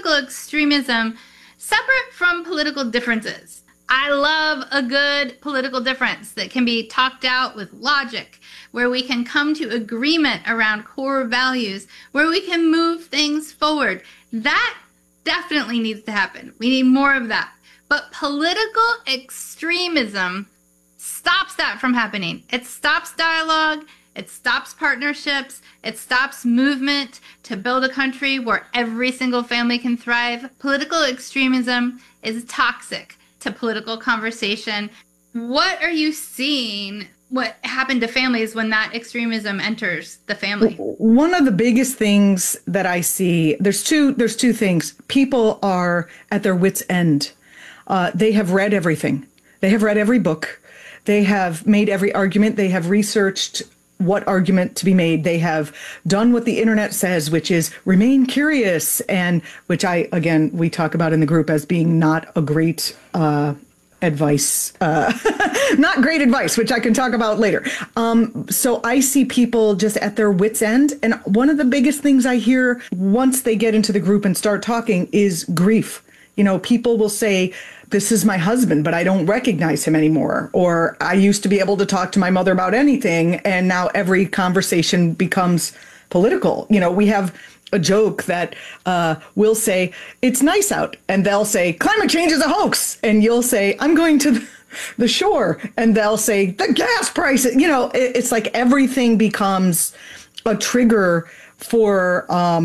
political extremism separate from political differences. I love a good political difference that can be talked out with logic, where we can come to agreement around core values, where we can move things forward. That definitely needs to happen. We need more of that. But political extremism stops that from happening. It stops dialogue. It stops partnerships. It stops movement to build a country where every single family can thrive. Political extremism is toxic to political conversation. What are you seeing? What happened to families when that extremism enters the family? One of the biggest things that I see, there's two things. People are at their wits' end. They have read everything. They have read every book. They have made every argument. They have researched what argument to be made. They have done what the internet says, which is remain curious, and which we talk about in the group as being not a great advice, not great advice, which I can talk about later. So I see people just at their wits' end. And one of the biggest things I hear once they get into the group and start talking is grief. You know, people will say, this is my husband, but I don't recognize him anymore. Or I used to be able to talk to my mother about anything, and now every conversation becomes political. You know, we have a joke that we'll say, it's nice out. And they'll say, climate change is a hoax. And you'll say, I'm going to the shore. And they'll say, the gas prices. You know, it's like everything becomes a trigger for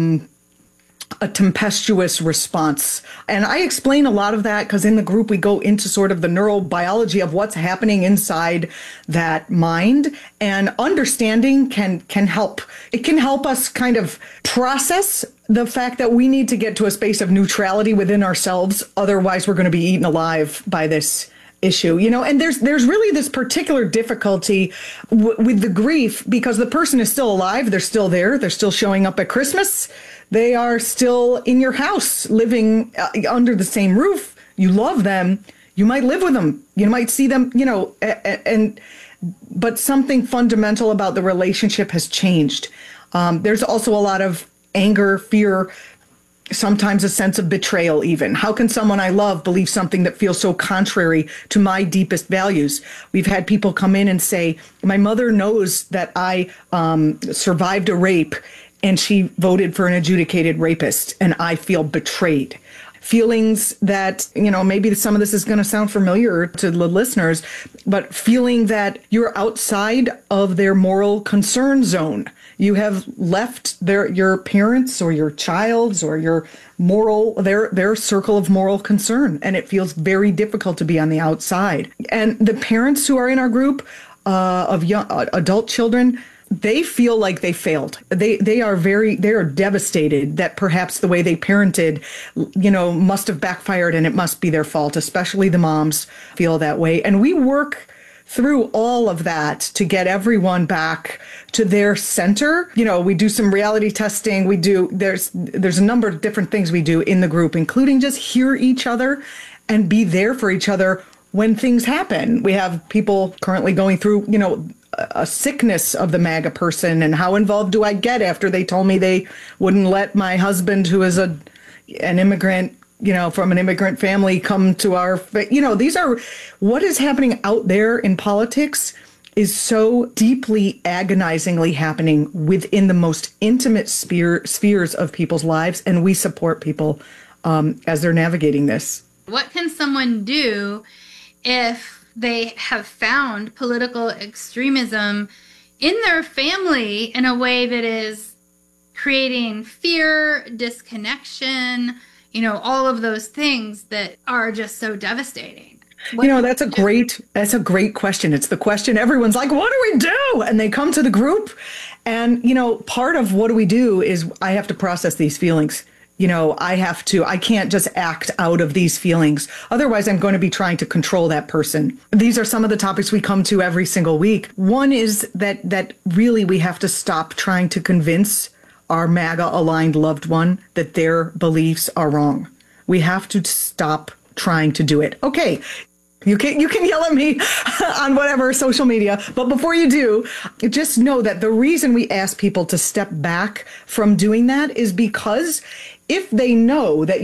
a tempestuous response. And I explain a lot of that because in the group, we go into sort of the neurobiology of what's happening inside that mind, and understanding can help. It can help us kind of process the fact that we need to get to a space of neutrality within ourselves. Otherwise, we're going to be eaten alive by this issue, you know. And there's really this particular difficulty with the grief because the person is still alive. They're still there. They're still showing up at Christmas. They are still in your house, living under the same roof. You love them. You might live with them. You might see them, you know, but something fundamental about the relationship has changed. There's also a lot of anger, fear, sometimes a sense of betrayal even. How can someone I love believe something that feels so contrary to my deepest values? We've had people come in and say, my mother knows that I survived a rape, and she voted for an adjudicated rapist, and I feel betrayed. Feelings that, you know, maybe some of this is going to sound familiar to the listeners, but feeling that you're outside of their moral concern zone. You have left your parents or your child's or your their circle of moral concern, and it feels very difficult to be on the outside. And the parents who are in our group of young adult children, they feel like they failed. They are devastated that perhaps the way they parented, you know, must have backfired and it must be their fault. Especially the moms feel that way. And we work through all of that to get everyone back to their center. You know, we do some reality testing. There's a number of different things we do in the group, including just hear each other and be there for each other when things happen. We have people currently going through, you know, a sickness of the MAGA person, and how involved do I get after they told me they wouldn't let my husband, who is an immigrant, you know, from an immigrant family, come to our, you know, these are what is happening out there in politics is so deeply agonizingly happening within the most intimate spheres of people's lives. And we support people as they're navigating this. What can someone do if they have found political extremism in their family in a way that is creating fear, disconnection, you know, all of those things that are just so devastating? You know, that's a great question. It's the question everyone's like, what do we do? And they come to the group, and, you know, part of what do we do is I have to process these feelings. You know, I can't just act out of these feelings. Otherwise, I'm going to be trying to control that person. These are some of the topics we come to every single week. One is that really we have to stop trying to convince our MAGA-aligned loved one that their beliefs are wrong. We have to stop trying to do it. Okay, you can yell at me on whatever social media, but before you do, just know that the reason we ask people to step back from doing that is because if they know that